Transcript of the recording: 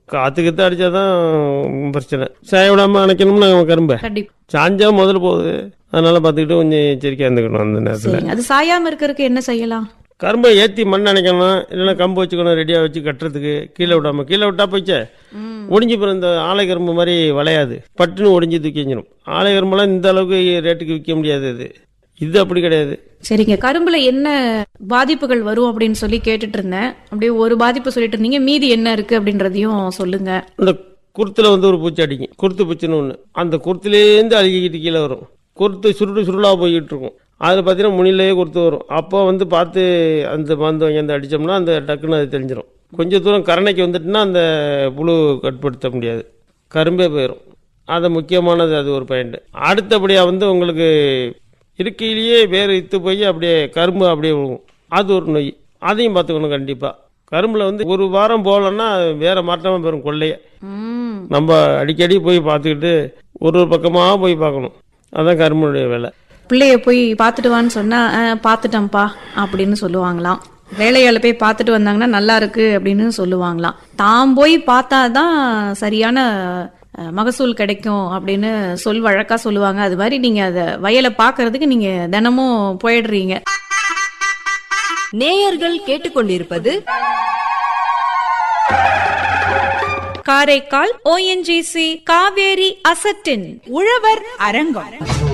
காற்றுக்கிட்ட அடித்தாதான் பிரச்சனை. சாய விடாமல் அணைக்கணும்னா கரும்பை சாஞ்சா முதல்ல போகுது. அதனால பார்த்துக்கிட்டு கொஞ்சம் எச்சரிக்கையாக இருந்துக்கணும் அந்த நேரத்தில். அது சாயாமல் இருக்கிறதுக்கு என்ன செய்யலாம்? கரும்பை ஏற்றி மண் அணைக்கணும், இல்லைன்னா கம்பு வச்சுக்கணும் ரெடியாக வச்சு கட்டுறதுக்கு. கீழே விடாமல், கீழே விட்டா போயிச்சே ஒடிஞ்சு போகிற. இந்த ஆலை கரும்பு மாதிரி வளையாது, பட்டுன்னு ஒடிஞ்சு தூக்கி வச்சிடும். ஆலை கரும்பெல்லாம் இந்த அளவுக்கு ரேட்டுக்கு விற்க முடியாது. இது அப்படி கிடையாது. சரிங்க, கரும்புல என்ன பாதிப்புகள் வரும் அப்படின்னு சொல்லி கேட்டுட்டு இருந்தேன். அப்படியே ஒரு பாதிப்பு சொல்லிட்டு இருந்தீங்க, மீதி என்ன இருக்கு அப்படின்றதையும் சொல்லுங்க. இந்த குருத்துல ஒரு பூச்சி அடிக்கும், குருத்து பூச்சின்னு ஒன்று. அந்த குருத்துலேருந்து அழுகிக்கிட்டு கீழே வரும். குருத்து சுருளாக போய்கிட்டு இருக்கும். அதில் பார்த்தீங்கன்னா முனிலேயே குருத்து வரும். அப்போ பார்த்து அந்த மருந்து வாங்கி அந்த அடித்தோம்னா அந்த டக்குன்னு அது தெரிஞ்சிடும். கொஞ்சம் தூரம் கரணைக்கு வந்துட்டுனா அந்த புழு கட்டுப்படுத்த முடியாது, கரும்பே போயிடும். அது முக்கியமானது, அது ஒரு பாயிண்ட். அடுத்தபடியாக உங்களுக்கு இருக்கையிலேயே வேறு இத்து போய் அப்படியே கரும்பு அப்படியே விழுகும். அது ஒரு நோய், அதையும் பார்த்துக்கணும் கண்டிப்பாக. கரும்புல ஒரு வாரம் போகலன்னா வேற மாற்றமாக போயிடும் கொள்ளையே. நம்ம அடிக்கடி போய் பார்த்துக்கிட்டு ஒரு பக்கமாக போய் பார்க்கணும். அதான் கரும்புடைய வேலை. பிள்ளைய போய் பார்த்துட்டு வான்னு சொன்னா பார்த்துட்டேன்ப்பா அப்படின்னு சொல்லுவாங்களாம். வேலையால போய் பார்த்துட்டு வந்தாங்கன்னா நல்லா இருக்கு அப்படின்னு சொல்லுவாங்களாம். தான் போய் பார்த்தாதான் சரியான மகசூல் கிடைக்கும் அப்படின்னு வழக்கா சொல்லுவாங்க. அது மாதிரி நீங்க அத வயலை பாக்குறதுக்கு நீங்க தினமும் போயிடுறீங்க. நேயர்கள் கேட்டுக்கொண்டிருப்பது காரைக்கால் ONGC காவேரி அசட்டின் உழவர் அரங்கம்.